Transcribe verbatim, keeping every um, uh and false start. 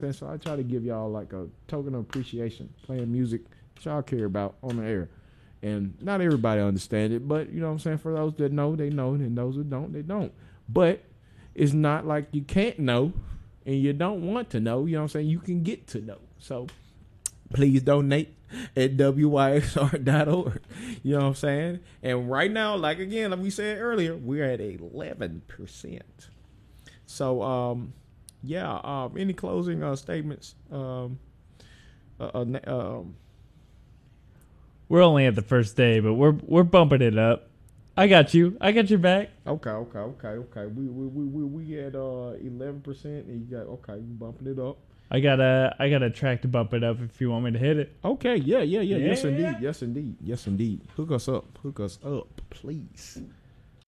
And so I try to give y'all like a token of appreciation, playing music that y'all care about on the air. And not everybody understand it, but you know what I'm saying? For those that know, they know, and those who don't, they don't. But it's not like you can't know and you don't want to know. You know what I'm saying? You can get to know. So please donate at W Y X R dot org. You know what I'm saying? And right now, like again, like we said earlier, we're at eleven percent. So, um, yeah, um, any closing uh, statements? Um, uh, uh, um, We're only at the first day, but we're we're bumping it up. I got you. I got your back. Okay, okay, okay, okay. We we we we, we at uh eleven percent, and you got okay. You bumping it up. I got a I got a track to bump it up if you want me to hit it. Okay, yeah, yeah, yeah. Yeah. Yes, indeed. Yes, indeed. Yes, indeed. Hook us up. Hook us up, please.